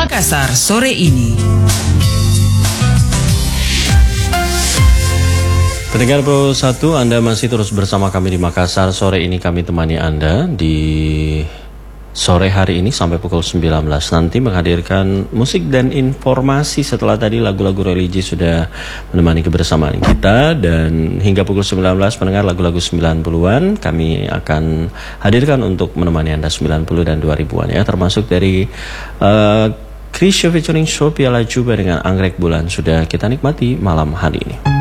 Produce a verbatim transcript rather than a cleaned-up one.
Makassar sore ini. Pendengar Pro satu, Anda masih terus bersama kami di Makassar. Sore ini kami temani Anda di sore hari ini sampai pukul sembilan belas. Nanti menghadirkan musik dan informasi setelah tadi lagu-lagu religi sudah menemani kebersamaan kita. Dan hingga pukul sembilan belas pendengar lagu-lagu sembilan puluhan kami akan hadirkan untuk menemani Anda sembilan puluh dan dua ribuan ya. Termasuk dari uh, Krisya featuring Sophia Lajuba dengan Anggrek Bulan sudah kita nikmati malam hari ini.